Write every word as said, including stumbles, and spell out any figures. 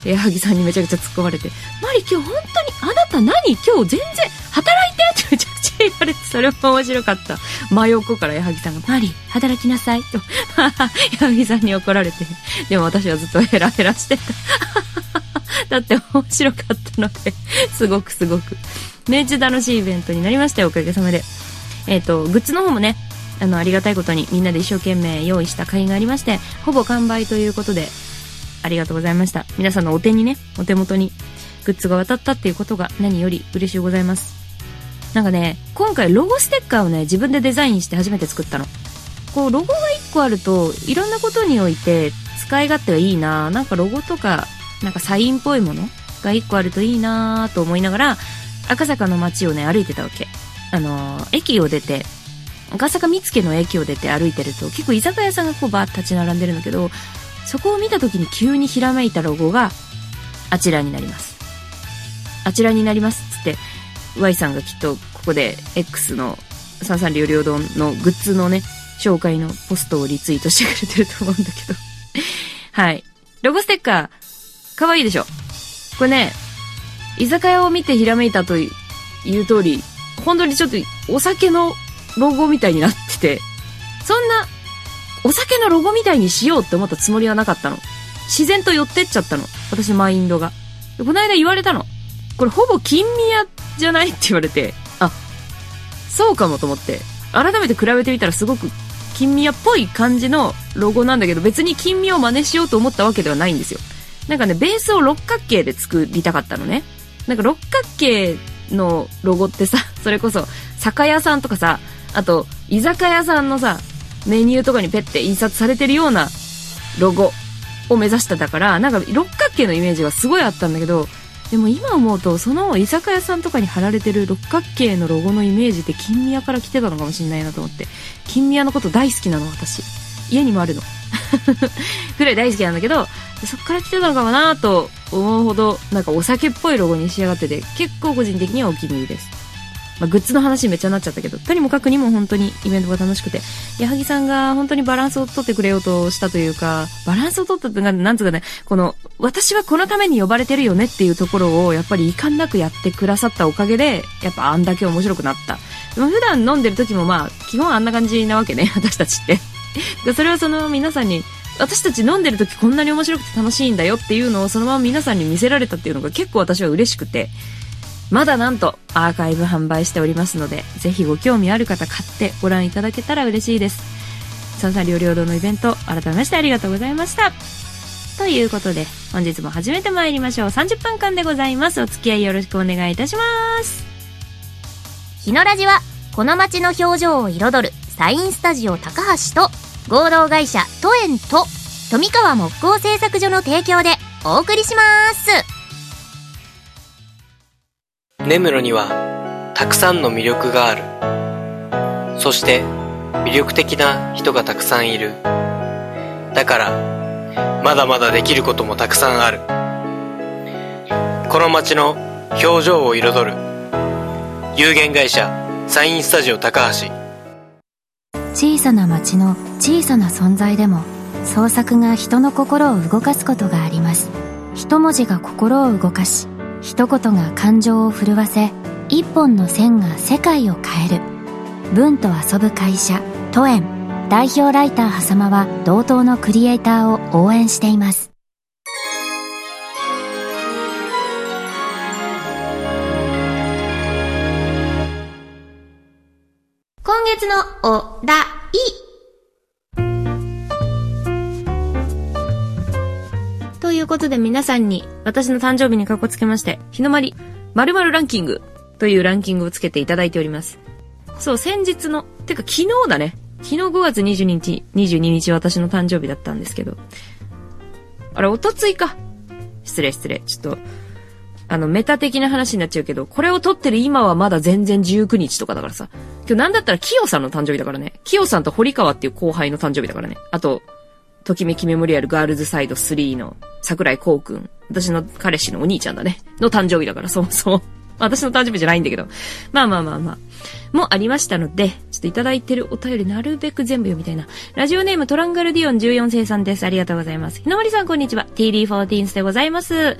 で、矢作さんにめちゃくちゃ突っ込まれて、マリ今日本当に、あなた何今日全然、働いてってめちゃくちゃ言われて、それも面白かった。真横から矢作さんが、マリ、働きなさいと、矢作さんに怒られて、でも私はずっとヘラヘラしてた。だって面白かったので、すごくすごく。めっちゃ楽しいイベントになりましたよ、おかげさまで。えっと、グッズの方もね、あの、ありがたいことにみんなで一生懸命用意した会がありまして、ほぼ完売ということで、ありがとうございました。皆さんのお手にね、お手元にグッズが渡ったっていうことが何より嬉しいございます。なんかね、今回ロゴステッカーをね、自分でデザインして初めて作ったの。こう、ロゴがいっこあると、いろんなことにおいて使い勝手がいいなぁ。なんかロゴとか、なんかサインっぽいものがいっこあるといいなぁと思いながら、赤坂の街をね、歩いてたわけ。あのー、駅を出て、赤坂見附の駅を出て歩いてると、結構居酒屋さんがこうバーッ立ち並んでるんだけど、そこを見た時に急にひらめいたロゴが、あちらになります。あちらになりますっつって、Y さんがきっとここで X の三三両両丼のグッズのね、紹介のポストをリツイートしてくれてると思うんだけど。はい。ロゴステッカー、かわいいでしょ。これね、居酒屋を見てひらめいたという通り、本当にちょっとお酒のロゴみたいになってて、そんなお酒のロゴみたいにしようって思ったつもりはなかったの。自然と寄ってっちゃったの。私のマインドが。この間言われたの。これほぼ金宮じゃないって言われて、あ、そうかもと思って、改めて比べてみたらすごく金宮っぽい感じのロゴなんだけど、別に金宮を真似しようと思ったわけではないんですよ。なんかね、ベースを六角形で作りたかったのね。なんか六角形のロゴってさ、それこそ酒屋さんとかさ、あと居酒屋さんのさ、メニューとかにペッて印刷されてるようなロゴを目指してたから、なんか六角形のイメージがすごいあったんだけど、でも今思うとその居酒屋さんとかに貼られてる六角形のロゴのイメージって金宮から来てたのかもしれないなと思って、金宮のこと大好きなの私、家にもあるのぐらい大好きなんだけど、そっから来てたのかもなと思うほど、なんかお酒っぽいロゴに仕上がってて、結構個人的にはお気に入りです。まあ、グッズの話めっちゃなっちゃったけど、とにもかくにも本当にイベントが楽しくて、矢作さんが本当にバランスを取ってくれようとしたというか、バランスを取ったってなんつうかね、この、私はこのために呼ばれてるよねっていうところを、やっぱり遺憾なくやってくださったおかげで、やっぱあんだけ面白くなった。でも普段飲んでる時もまあ、基本あんな感じなわけね、私たちって。でそれはその皆さんに、私たち飲んでる時こんなに面白くて楽しいんだよっていうのをそのまま皆さんに見せられたっていうのが結構私は嬉しくて、まだなんとアーカイブ販売しておりますので、ぜひご興味ある方買ってご覧いただけたら嬉しいです。三三両両堂のイベント、改めましてありがとうございました。ということで、本日も始めてまいりましょう。さんじゅっぷんかんでございます。お付き合いよろしくお願いいたします。 日のラジは、この街の表情を彩るサインスタジオ高橋と、合同会社トエンと、富川木工製作所の提供でお送りします。 根室にはたくさんの魅力がある。そして魅力的な人がたくさんいる。だからまだまだできることもたくさんある。この街の表情を彩る有限会社サインスタジオ高橋。 小さな町の小さな存在でも創作が人の心を動かすことがあります。一文字が心を動かし、一言が感情を震わせ、一本の線が世界を変える。文と遊ぶ会社トエン代表ライターはさまは同等のクリエイターを応援しています。 今月のお題。 ということで皆さんに私の誕生日にかっこつけまして、日のまり〇〇ランキングというランキングをつけていただいております。そう、先日の、てか昨日だね。昨日ごがつにじゅうににち、にじゅうににち私の誕生日だったんですけど。あれ、おとついか。失礼失礼。ちょっと、あの、メタ的な話になっちゃうけど、これを撮ってる今はまだ全然じゅうくにちとかだからさ。今日なんだったらキヨさんの誕生日だからね。キヨさんと堀川っていう後輩の誕生日だからね。あと、ときめきメモリアルガールズサイドスリーの桜井光くん。私の彼氏のお兄ちゃんだね。の誕生日だから、そもそも。 私の誕生日じゃないんだけど。まあまあまあまあ。もありましたので、ちょっといただいてるお便りなるべく全部読みたいな。ラジオネームトランガルディオンじゅうよん世さんです。ありがとうございます。ひなまりさんこんにちは。ティーディーフォーティーン でございます。